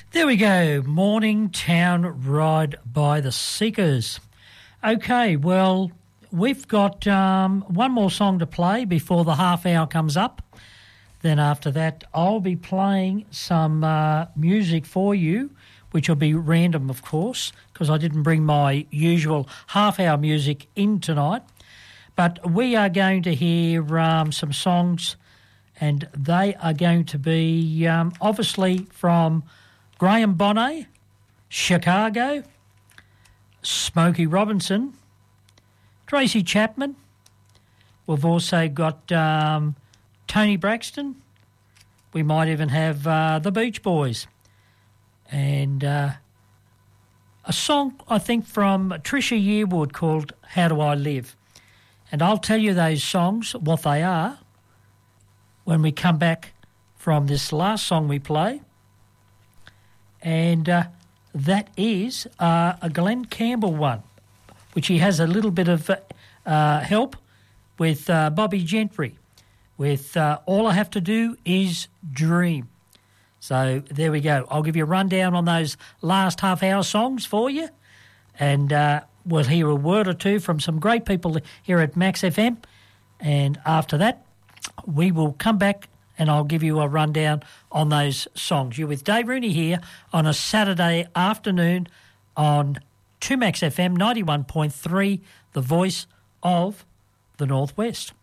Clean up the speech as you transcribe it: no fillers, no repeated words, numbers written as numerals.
There we go, Morning Town Ride by the Seekers. Okay, well, we've got one more song to play before the half hour comes up. Then after that, I'll be playing some music for you, which will be random, of course, because I didn't bring my usual half-hour music in tonight. But we are going to hear some songs, and they are going to be obviously from Graham Bonnet, Chicago, Smokey Robinson, Tracy Chapman. We've also got Tony Braxton. We might even have the Beach Boys. And a song, I think, from Trisha Yearwood called How Do I Live? And I'll tell you those songs, what they are, when we come back from this last song we play. And that is a Glenn Campbell one, which he has a little bit of help with Bobby Gentry, with All I Have to Do Is Dream. So there we go. I'll give you a rundown on those last half-hour songs for you, and we'll hear a word or two from some great people here at Max FM. And after that, we will come back and I'll give you a rundown on those songs. You're with Dave Rooney here on a Saturday afternoon on 2Max FM 91.3, the voice of the Northwest.